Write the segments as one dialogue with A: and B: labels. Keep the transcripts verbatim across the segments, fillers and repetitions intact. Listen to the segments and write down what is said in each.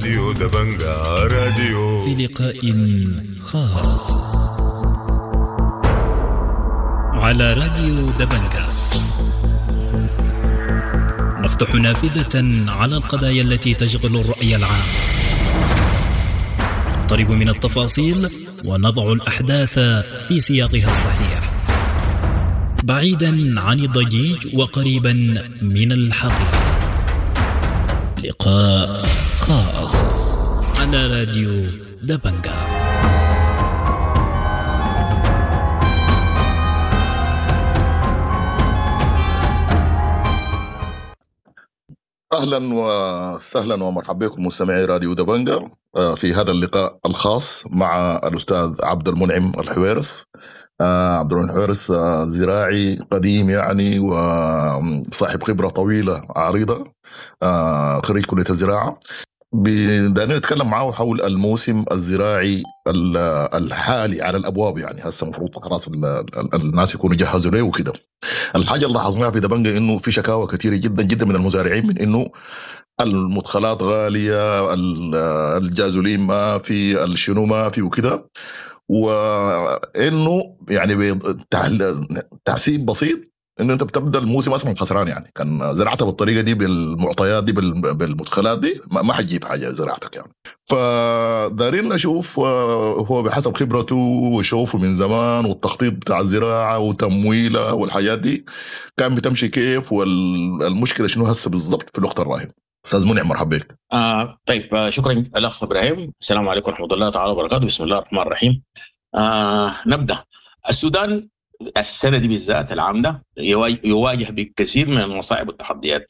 A: راديو دبنجا راديو
B: في لقاء خاص على راديو دبنجا نفتح نافذة على القضايا التي تشغل الرأي العام، نقترب من التفاصيل ونضع الأحداث في سياقها الصحيح، بعيدا عن الضجيج وقريبا من الحقيقة. لقاء خاص على راديو دبنجا.
C: أهلا وسهلا ومرحبا بكم مستمعي راديو دبنجا في هذا اللقاء الخاص مع الأستاذ عبد المنعم الحويرس. عبد المنعم الحويرس زراعي قديم يعني وصاحب خبرة طويلة عريضة، خريج كلية الزراعة. بدنا نتكلم معه حول الموسم الزراعي الحالي على الأبواب، يعني هسه المفروض خلاص الناس يكونوا جهزوا له وكده. الحاجة اللي لاحظناها في دبنجا إنه في شكاوى كثيرة جدا جدا من المزارعين من إنه المدخلات غالية، الجازولين ما في، الشنو ما في وكده، وإنه يعني تحسيب بسيط إنه أنت بتبدأ الموسم أصلا خسران. يعني كان زرعتها بالطريقة دي بالمعطيات دي بالمدخلات دي ما حتجيب حاجة زراعتك يعني. فدارين نشوف هو بحسب خبرته وشوفه من زمان والتخطيط بتاع الزراعة وتمويلها والحاجات دي كان بتمشي كيف، والمشكلة شنو هسه بالضبط في الوقت الراهن. أستاذ منعم مرحبا بك.
D: آه طيب آه شكرا الأخ إبراهيم. السلام عليكم ورحمة الله تعالى وبركاته. بسم الله الرحمن الرحيم. آه نبدأ. السودان السنة دي بالذات العام ده يواجه بكثير من المصاعب والتحديات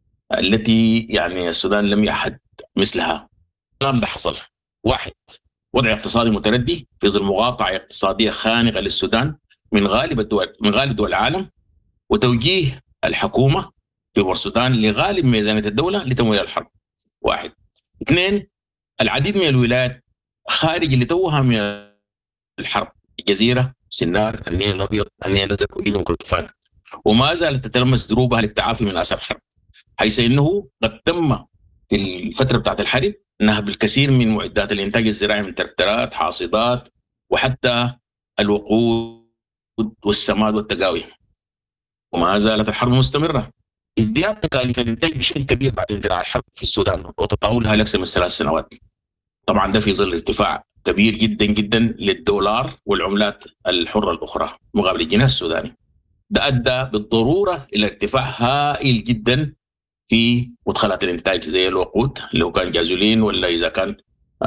D: التي يعني السودان لم يحد مثلها. الكلام ده حصل: واحد، وضع اقتصادي متردي في ظل مقاطعة اقتصادية خانقة للسودان من غالب الدول من غالب دول العالم، وتوجيه الحكومة في بورسودان لغالب ميزانية الدولة لتمويل الحرب. واحد. اثنين، العديد من الولايات خارج اللي توها من الحرب: الجزيرة، سنار، النيل الأبيض، النيل الأزرق، وجيزة وكردفان، وما زالت تتلمس دروبها للتعافي من أثر الحرب، حيث إنه قد تم في الفترة بتاعت الحرب نهب الكثير من معدات الإنتاج الزراعي من تركترات، حاصدات، وحتى الوقود والسماد والتقاوي. وما زالت الحرب مستمرة. ازدياد تكاليف الإنتاج بشكل كبير بعد اندلاع الحرب في السودان وتطاولها لأكثر من ثلاث سنوات. طبعا ده في ظل ارتفاع كبير جدا جدا للدولار والعملات الحرة الأخرى مقابل الجنيه السوداني. ده أدى بالضرورة إلى ارتفاع هائل جدا في مدخلات الإنتاج زي الوقود اللي هو كان جازولين، ولا إذا كان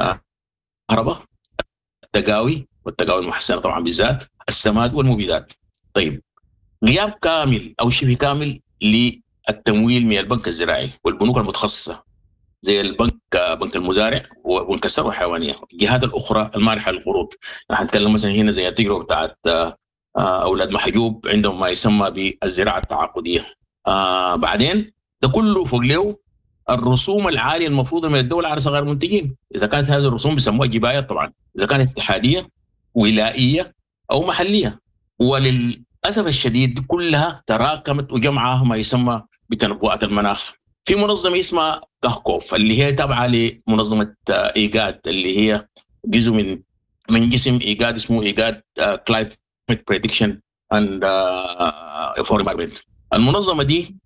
D: كهرباء، التقاوي والتقاوي المحسنة طبعا بالذات، السماد والمبيدات. طيب، غياب كامل أو شبه كامل للتمويل من البنك الزراعي والبنوك المتخصصة زي البنك بنك المزارع وبنك الثروة الحيوانية، الجهات الأخرى المانحة للقروض. نحن نتكلم مثلا هنا زي التجربة بتاعت أولاد محجوب عندهم ما يسمى بالزراعة التعاقدية. آه بعدين ده كله فوق له الرسوم العالية المفروضة من الدولة على صغار المنتجين. إذا كانت هذه الرسوم بيسموها جبايات طبعا، إذا كانت اتحادية ولائية أو محلية. وللأسف الشديد دي كلها تراكمت وجمعها ما يسمى بتنبؤات المناخ في منظمة اسمها كهكوف، اللي هي تابعة لمنظمة إيجاد، اللي هي جزء من من جسم إيجاد اسمه إيجاد Climate Prediction and for Environment. المنظمة دي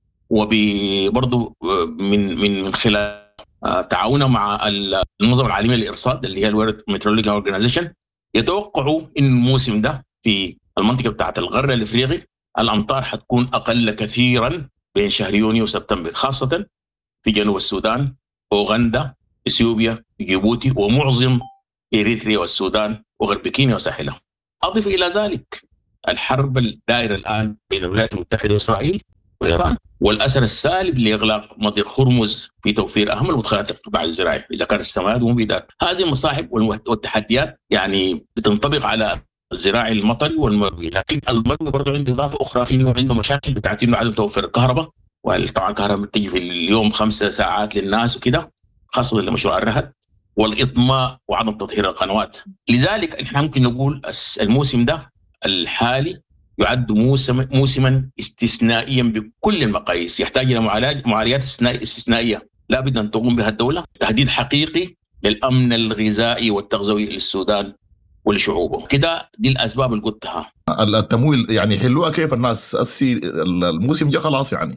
D: وبرضو من من من خلال تعاونها مع المنظمة العالمية للإرصاد اللي هي World Meteorological Organization يتوقعوا إن الموسم ده في المنطقة بتاعت الغرب الإفريقي الأمطار حتكون أقل كثيرا بين شهر يونيو وسبتمبر، خاصة في جنوب السودان، أوغندا، إثيوبيا، جيبوتي، ومعظم إريتريا والسودان وغرب كينيا وساحلها. أضف إلى ذلك الحرب الدائرة الآن بين الولايات المتحدة وإسرائيل وإيران، والأثر السالب لإغلاق مضيق هرمز في توفير أهم المدخلات القطاع الزراعي إذا كان السماد والمبيدات. هذه المصاعب والتحديات يعني بتنطبق على الزراعي المطري والمروي، لكن المروي برضه عنده إضافة أخرى، إنه عنده مشاكل بتاعت إنه عدم توفير الكهرباء، وطبعا الكهرباء بتجي في اليوم خمسة ساعات للناس وكده، خاصة لمشروع الرهد والإطماء وعدم تطهير القنوات. لذلك احنا ممكن نقول الموسم ده الحالي يعد موسم موسما استثنائيا بكل المقاييس، يحتاج إلى معالجات استثنائية لابد أن تقوم بها الدولة، تهديد حقيقي للأمن الغذائي والتغذوي للسودان ولشعوبه. كده دي الأسباب اللي قلتها.
C: التمويل يعني حلوها كيف الناس السي الموسم جاء خلاص يعني،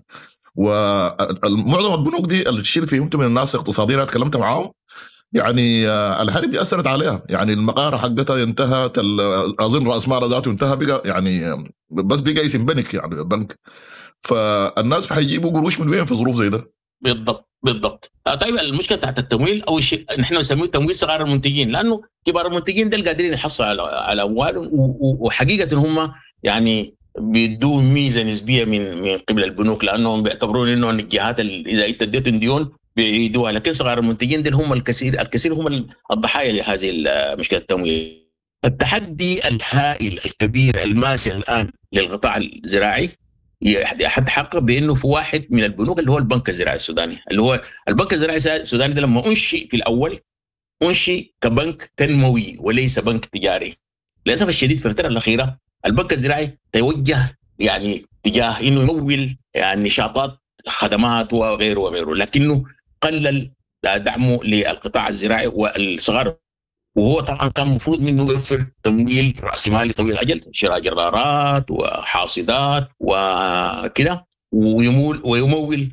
C: ومعظم البنوك دي الشيء فهمته من الناس اقتصاديين اتكلمت معاهم يعني الحرب دي أثرت عليها، يعني المقارة حقتها انتهت، أظن رأس مالها ذاته انتهى بقى يعني بس بقى اسم بنك يعني بنك، فالناس حيجيبوا قروش من وين في ظروف زي ده؟
D: بالضبط بالضبط. طيب المشكله تحت التمويل اول شيء نحن نسميه تمويل صغار المنتجين، لانه كبار المنتجين ده قادرين يحصلوا على على اموال، وحقيقه هم يعني بيدوا ميزه نسبيه من من قبل البنوك، لانهم بيعتبرون انه الجهات اذا انت اديتهم ديون بيعيدوها، لكن صغار المنتجين دول هم الكثير الكثير هم الضحايا لهذه مشكله التمويل. التحدي الهائل الكبير الماسي الان للقطاع الزراعي أحد حقق بأنه في واحد من البنوك اللي هو البنك الزراعي السوداني، اللي هو البنك الزراعي السوداني ده لما أنشئ في الأول أنشئ كبنك تنموي وليس بنك تجاري. للأسف الشديد في الفترة الأخيرة البنك الزراعي توجه يعني تجاه إنه يمول يعني نشاطات خدمات وغيره وغيره، لكنه قلل دعمه للقطاع الزراعي والصغار، وهو طبعا كان المفروض منه يوفر تمويل رأسمالي طويل الأجل، شراء جرارات وحاصدات وكده، ويمول ويمول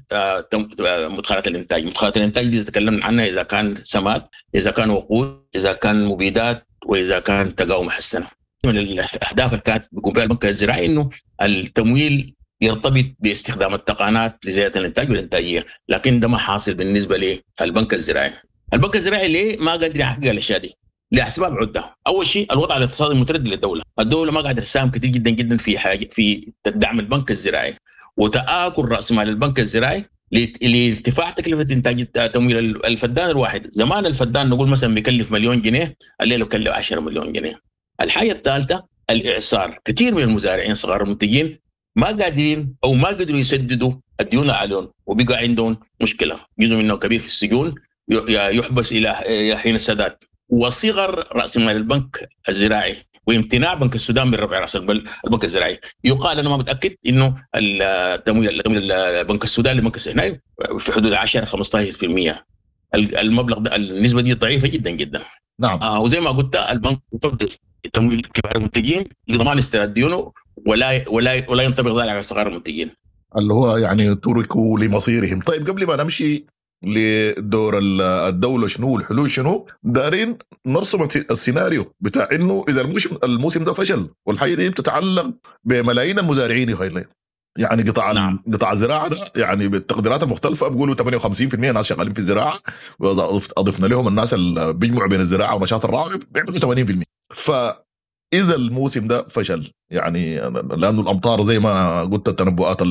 D: مدخلات الإنتاج. مدخلات الإنتاج دي تكلمنا عنها إذا كان سماد، إذا كان وقود، إذا كان مبيدات، وإذا كان تقاوم محسنة. من الأهداف اللي كانت بيقوم بها البنك الزراعي إنه التمويل يرتبط باستخدام التقنيات لزيادة الإنتاج والإنتاجية، لكن ده ما حاصل بالنسبة للبنك الزراعي. البنك الزراعي ليه ما قادر يحقق الأشياء دي؟ لأسباب عدة. أول شيء الوضع الاقتصادي المتردد للدولة، الدولة ما قاعدة تساهم كثير جدا جدا في حاجة في دعم البنك الزراعي، وتآكل رأس مال البنك الزراعي لارتفاع تكلفة إنتاج تمويل الفدان الواحد. زمان الفدان نقول مثلا بيكلف مليون جنيه، الليلة بيكلف عشرة مليون جنيه. الحاجة الثالثة الإعصار، كثير من المزارعين صغار المنتجين ما قادرين أو ما قدروا يسددوا الديون عليهم، وبقى عندهم مشكلة، جزء منه كبير في السجون يحبس إلى حين السداد. وصغر رأس مال البنك الزراعي وامتناع بنك السودان من رفع رأس البنك الزراعي، يقال أنا ما متأكد إنه التمويل البنك السوداني للبنك السوداني في حدود عشرة خمسة عشر بالمئة. المبلغ ده النسبة دي ضعيفة جدا جدا.
C: نعم.
D: آه وزي ما قلت البنك يفضل تمويل كبار المنتجين لضمان استرداد ديونه، ولا ولا ولا ينطبق ذلك على صغار المنتجين
C: اللي هو يعني تركوا لمصيرهم. طيب قبل ما نمشي لدور الدولة شنو الحلول شنو، دارين نرسم السيناريو بتاع انه اذا الموسم الموسم ده فشل، والحاجة دي بتتعلق بملايين المزارعين يخيلين. يعني قطاع نعم. قطاع الزراعة ده يعني بالتقديرات المختلفة بيقولوا ثمانية وخمسين بالمئة ناس شغالين في الزراعة، واذا اضفنا لهم الناس اللي بيجمعوا بين الزراعة ونشاط الراعي بيعملوا ثمانين بالمئة. ف إذا الموسم ده فشل، يعني لأنه الأمطار زي ما قلت التنبؤات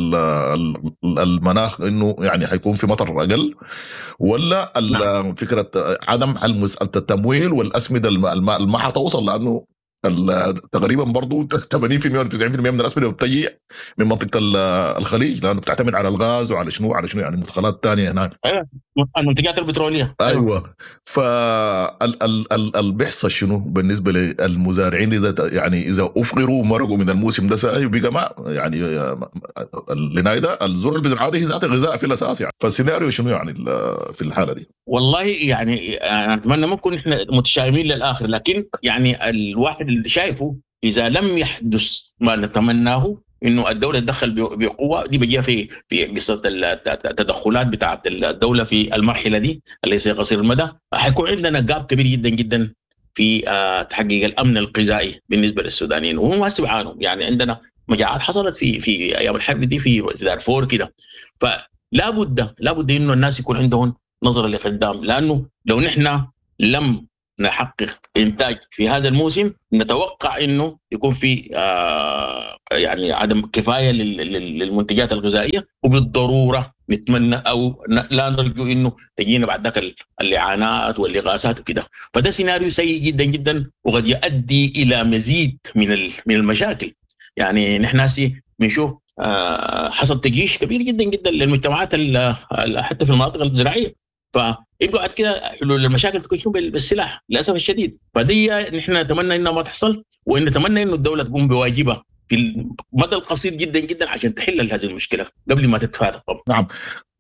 C: المناخ إنه يعني حيكون في مطر أقل، ولا نعم. فكرة عدم حل مسألة التمويل والأسمدة ما حتوصل، لأنه تقريبا برضو ثمانين بالمئة ولا تسعين بالمئة من الأسمدة بتجي من منطقة الخليج، لأنه بتعتمد على الغاز وعلى شنو على شنو يعني مدخلات تانية هناك.
D: أيوة المنتجات البترولية.
C: أيوة. فال بيحصل شنو بالنسبة للمزارعين إذا يعني إذا أفقروا مرقوا من الموسم ده ساي وبقى ما يعني لنايدا الزرع البزراعي هي ذات غذاء في الأساس يعني، فالسيناريو شنو يعني في الحالة دي؟
D: والله يعني أنا أتمنى ما نكون إحنا متشائمين للآخر، لكن يعني الواحد اللي شايفه إذا لم يحدث ما نتمناه إنه الدولة تدخل بقوة، دي بيجيها في في قصة التدخلات بتاعة الدولة في المرحلة دي اللي هي قصير المدى، حيكون عندنا جاب كبير جدا جدا في تحقيق الأمن الغذائي بالنسبة للسودانيين، وهم هسه بيعانوا. يعني عندنا مجاعات حصلت في في أيام الحرب دي في دارفور كده، فلا بد لا بد إنه الناس يكون عندهم نظرة لقدام، لأنه لو نحن لم نحقق إنتاج في هذا الموسم نتوقع إنه يكون في آه يعني عدم كفاية للمنتجات الغذائية، وبالضرورة نتمنى أو لا نرجو إنه تجينا بعد ذلك اللعانات والإغاثات وكده. فده سيناريو سيء جدا جدا، وقد يؤدي إلى مزيد من من المشاكل. يعني نحن هسي بنشوف آه حصل تجيش كبير جدا جدا للمجتمعات حتى في المناطق الزراعية، فيقعد كده حلول المشاكل تكون شو بالسلاح للاسف الشديد. فدي نحن نتمنى انها ما تحصل، وان نتمنى انه الدوله تقوم بواجبها في المدى القصير جدا جدا عشان تحل هذه المشكله قبل ما تتفادى.
C: نعم.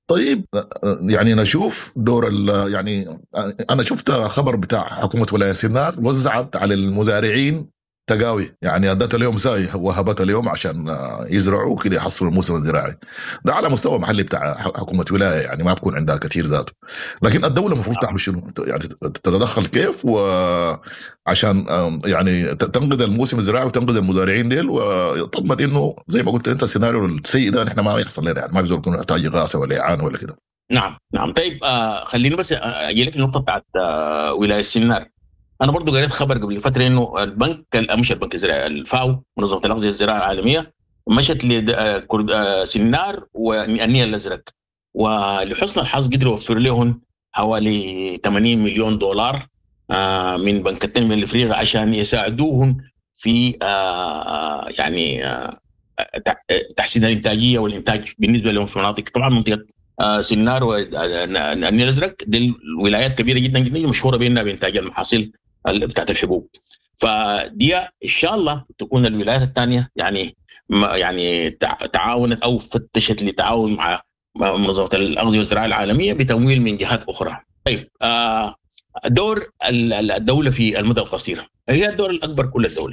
C: طيب يعني نشوف دور يعني أنا شفت خبر بتاع حكومة ولاية سينار وزعت على المزارعين تقاوي، يعني أدت اليوم ساي وهبت اليوم عشان يزرعوا كده يحصلوا الموسم الزراعي ده على مستوى محلي بتاع حكومة ولاية، يعني ما بكون عندها كثير ذاته. لكن الدولة المفروض تعمل شنو؟ يعني تتدخل كيف وعشان يعني تنقذ الموسم الزراعي وتنقذ المزارعين ديل وتضمن إنه زي ما قلت أنت السيناريو السيء ده نحن ما يحصل لنا، يعني ما بيزول يكون نحتاج غاثة ولا إعانة ولا كده.
D: نعم نعم. طيب آه خليني بس أجي لك النقطة بتاعت آه ولاية سينار. أنا برضو قريت خبر قبل فترة إنه البنك مش البنك الزراعي الفاو منظمة الأغذية الزراعية العالمية مشت لسينار والنيل الأزرق، ولحسن الحظ قدروا يوفر لهم حوالي ثمانين مليون دولار من بنك التنمية الإفريقي عشان يساعدوهم في يعني تحسين الإنتاجية والإنتاج بالنسبة لهم في مناطق طبعا منطقة سينار والنيل الأزرق. دي الولايات كبيرة جدا جدا مشهورة بأنها بإنتاج المحاصيل بتاعت الحبوب. فدي إن شاء الله تكون الولايات الثانية يعني يعني تعاونت أو فتشت لتعاون مع منظمة الأغذية والزراعة العالمية بتمويل من جهات أخرى. طيب دور الدولة في المدى القصير هي الدور الأكبر كل الدولة.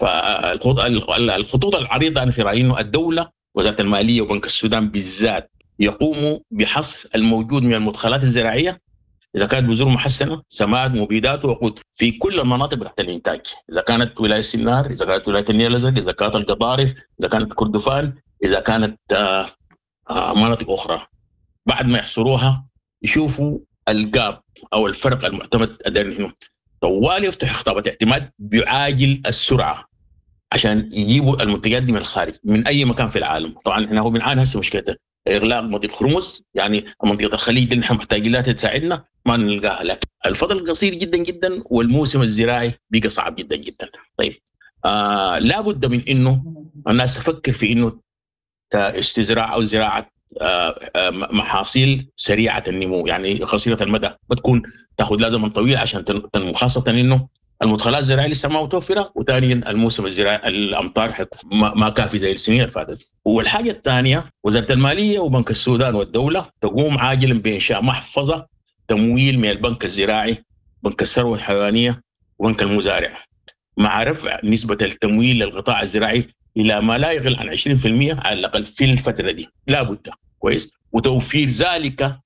D: فالخطوط العريضة أنا في رأيي إنه الدولة وزارة المالية وبنك السودان بالذات يقوموا بحص الموجود من المدخلات الزراعية، إذا كانت بذور محسنة، سماد، مبيدات، ووقود في كل المناطق تحت الإنتاج، إذا كانت ولاية سينار، إذا كانت ولاية النيل الأزرق، إذا كانت القضارف، إذا كانت كردفان، إذا كانت آآ آآ مناطق أخرى. بعد ما يحصروها يشوفوا الجاب أو الفرق المعتمد أدري طوال يفتح خطابة اعتماد بعاجل السرعة عشان يجيبوا المنتجات دي من الخارج من أي مكان في العالم. طبعا إحنا هو بنعاني هسه مشكلة إغلاق منطقة هرمز، يعني منطقة الخليج اللي نحن محتاجين لها تساعدنا ما نلقاها، لكن الفضل قصير جدا جدا والموسم الزراعي بقى صعب جدا جدا. طيب آه لابد من إنه الناس تفكر في إنه استزراع أو زراعة آه آه محاصيل سريعة النمو، يعني قصيرة المدى بتكون تأخذ لها زمن طويل عشان تنمو، خاصة إنه المدخلات الزراعية لسه ما متوفرة، وثانيا الموسم الزراعي الأمطار ما كافي زي السنين اللي فاتت. والحاجة الثانية وزارة المالية وبنك السودان والدولة تقوم عاجلا بإنشاء محفظة تمويل من البنك الزراعي، بنك الثروة الحيوانية وبنك المزارع، مع رفع نسبة التمويل للقطاع الزراعي إلى ما لا يقل عن عشرين بالمئة على الأقل في الفترة دي، لا بد كويس، وتوفير ذلك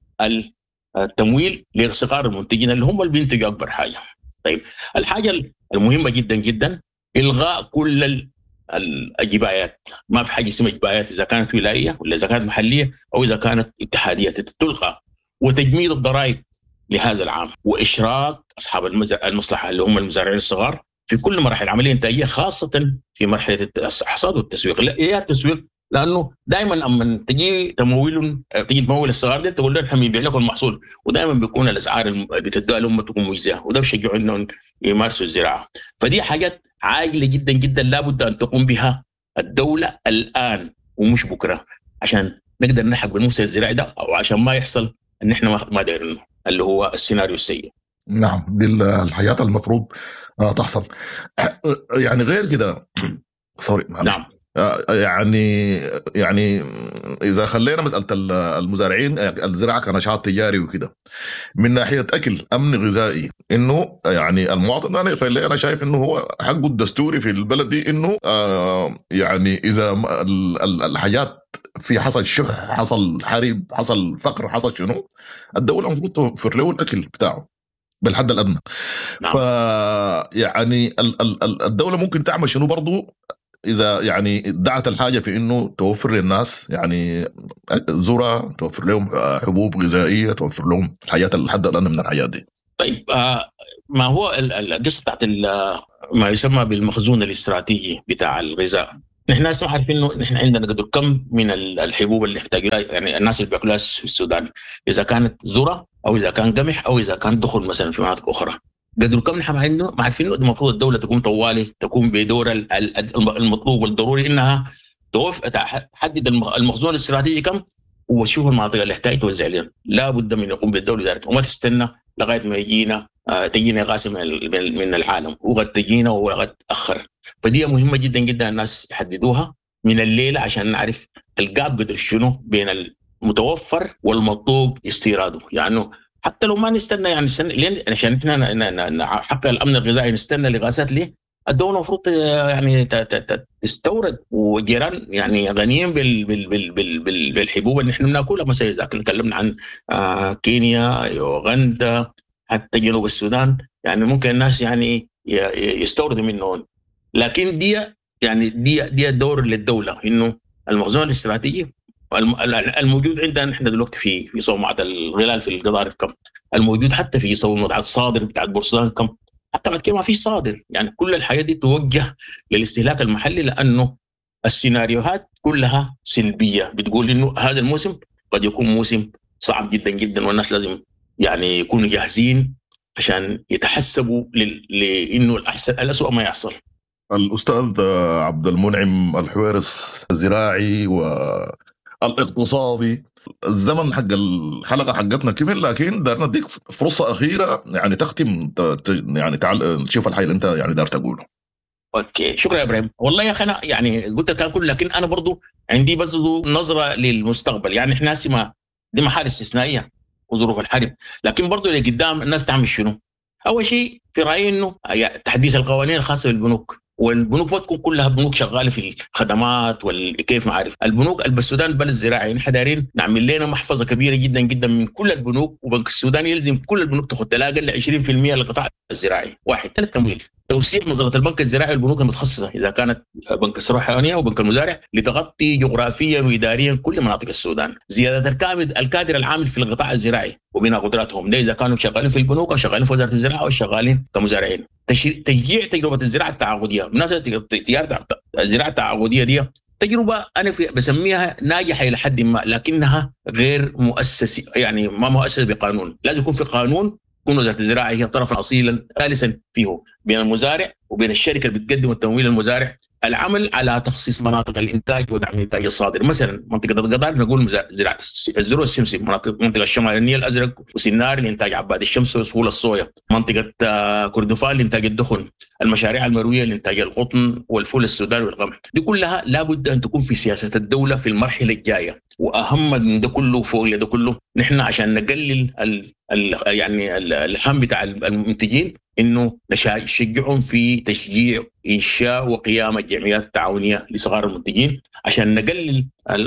D: التمويل لصغار المنتجين اللي هم اللي بينتجوا أكبر حاجة. طيب الحاجة المهمة جدا جدا إلغاء كل الجبايات، ما في حاجة اسمها جبايات إذا كانت ولاية ولا إذا كانت محلية أو إذا كانت اتحادية تلغى، وتجميد الضرائب لهذا العام، وإشراك أصحاب المصلحة اللي هم المزارعين الصغار في كل مراحل العملية الإنتاجية، خاصة في مرحلة الحصاد والتسويق. لا التسويق لأنه دائما أما تجي تمويل تجي تمويل الصغار دي تقول لهم إحنا بنبيع لكم المحصول، ودائما بيكون الأسعار اللي بتدوها لهم تكون مجزية، وده بيشجعوا إنهم يمارسوا الزراعة. فدي حاجات عاجلة جدا جدا لابد أن تقوم بها الدولة الآن ومش بكرة عشان نقدر نلحق بالموسم الزراعي ده، أو عشان ما يحصل إن إحنا ما دايرينه اللي هو السيناريو السيء.
C: نعم دي الحياة المفروض تحصل. يعني غير كده سوري
D: نعم
C: يعني يعني إذا خلينا مسألة المزارعين الزراعة كنشاط تجاري وكده من ناحية أكل أمن غذائي، إنه يعني المواطن أنا خلي أنا شايف إنه هو حقه الدستوري في البلد دي، إنه آه يعني إذا الحاجات في حصل شح، حصل حرب، حصل فقر، حصل شنو، الدولة المفروض توفر له الأكل بتاعه بالحد الأدنى.
D: نعم.
C: ف يعني الدولة ممكن تعمل شنو برضو إذا يعني دعت الحاجة في إنه توفر للناس يعني ذرة، توفر لهم حبوب غذائية، توفر لهم الحاجات الحد الأدنى من الحاجات دي.
D: طيب آه ما هو القصة بتاعت ما يسمى بالمخزون الاستراتيجي بتاع الغذاء. نحن ناس ما عارفين إنه نحن عندنا قدر كم من الحبوب اللي يحتاجوها، يعني الناس اللي بيأكلوها في السودان، إذا كانت ذرة أو إذا كان قمح أو إذا كان دخل مثلا في مناطق أخرى، قدر كم نحن عندنا ما عارفين إنه المفروض الدولة تقوم طوالي تقوم بدور المطلوب والضروري إنها توف تحدد المخزون الاستراتيجي كم وتشوف المناطق اللي يحتاج توزع لهم. لا بد من يقوم بالدولة ذلك، وما تستنى لغاية ما يجينا آه تجينا غاسم من العالم، وقد تجينا وقد تأخر. فدي مهمة جدا جدا الناس يحددوها من الليلة عشان نعرف الجاب قدر شنو بين متوفر والمطلوب استيراده. يعني حتى لو ما نستنى يعني السنة لين عشان احنا نحقق الامن الغذائي نستنى لغاسات ليه؟ الدولة المفروض يعني تستورد، وجيران يعني غنيين بال بال بال بال بال بالحبوب اللي احنا بناكلها. مثلا اذا تكلمنا عن آه كينيا، يوغندا، حتى جنوب السودان، يعني ممكن الناس يعني يستوردوا منه. لكن دي يعني دي دي دور للدولة، انه المخزون الاستراتيجي الموجود عندنا نحن دلوقتي في في صومعة الغلال في القضارف كم، الموجود حتى في صومعة الصادر بتاع البورسودان كم، حتى بعد كده ما في صادر. يعني كل الحاجات دي توجه للاستهلاك المحلي، لانه السيناريوهات كلها سلبيه، بتقول انه هذا الموسم قد يكون موسم صعب جدا جدا، والناس لازم يعني يكونوا جاهزين عشان يتحسبوا لانه الاحسن الاسوء ما يحصل.
C: الأستاذ عبد المنعم الحويرس، الزراعي والاقتصادي، الزمن حق الحلقة حقتنا كمل، لكن دارنا نديك فرصة أخيرة يعني تختم يعني تعال تشوف الحي اللي أنت يعني دار تقوله.
D: اوكي، شكرا يا ابراهيم. والله يا اخي انا يعني قلت تاكل، لكن انا برضو عندي بس نظرة للمستقبل. يعني احنا هسه دي محال استثنائية وظروف الحرب، لكن برضو اللي قدام الناس تعمل شنو؟ اول شيء في رايي انه تحديث القوانين الخاصة بالبنوك، والبنوك ما تكون كلها بنوك شغاله في الخدمات والكيف ما عارف. البنوك السودان بلد زراعي، نحن دايرين نعمل لنا محفظه كبيره جدا جدا من كل البنوك، وبنك السودان يلزم كل البنوك تاخذ لا اقل عشرين بالمئة للقطاع الزراعي. واحد، ثلاث، تمويل، توسيع نظره البنك الزراعي والبنوك المتخصصه اذا كانت بنك الثروه الحيوانيه وبنك المزارع لتغطي جغرافيا واداريا كل مناطق السودان. زياده الكادر الكادر العامل في القطاع الزراعي وبناء قدراتهم، ده اذا كانوا شغالين في البنوك او شغالين في وزاره الزراعه او شغالين كمزارعين. تشجيع تجربه الزراعه التعاقديه. بالنسبه لتجاره الزراعه التعاقديه دي تجربه انا بسميها ناجحه الى حد ما، لكنها غير مؤسسه، يعني ما مؤسسه بقانون. لازم يكون في قانون، تكون وزاره الزراعه هي طرفا اصيلا ثالثا فيه بين المزارع وبين الشركه اللي بتقدم التمويل للمزارع، العمل على تخصيص مناطق الانتاج ودعم الانتاج الصادر. مثلا منطقه القضارف نقول زراعه الزروع السمسم، مناطق منطقه الشمال النيل الازرق وسنار لانتاج عباد الشمس وسهول الصويا، منطقه كردفان لانتاج الدخن، المشاريع المرويه لانتاج القطن والفول السوداني والقمح. دي كلها لابد ان تكون في سياسه الدوله في المرحله الجايه. واهم من ده كله فوق ده كله، نحن عشان نقلل ال ال يعني الهم بتاع المنتجين، انه نشجعهم في تشجيع انشاء وقيام الجمعيات التعاونيه لصغار المنتجين، عشان نقلل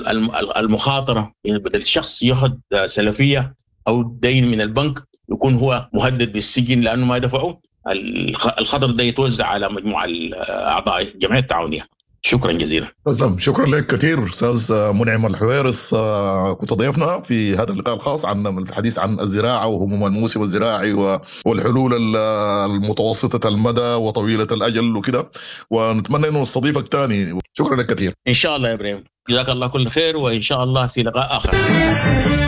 D: المخاطره. يعني بدل الشخص ياخذ سلفيه او دين من البنك يكون هو مهدد بالسجن لانه ما يدفعه، الخطر ده يتوزع على مجموعه اعضاء الجمعيه التعاونيه. شكرا جزيلا.
C: تسلم، شكرا لك كثير استاذ منعم الحويرس. كنت ضيفنا في هذا اللقاء الخاص عن الحديث عن الزراعه وهموم الموسم الزراعي والحلول المتوسطه المدى وطويله الاجل وكده، ونتمنى انه نستضيفك ثاني. شكرا لك كثير.
D: ان شاء الله يا ابراهيم، جزاك الله كل خير، وان شاء الله في لقاء اخر.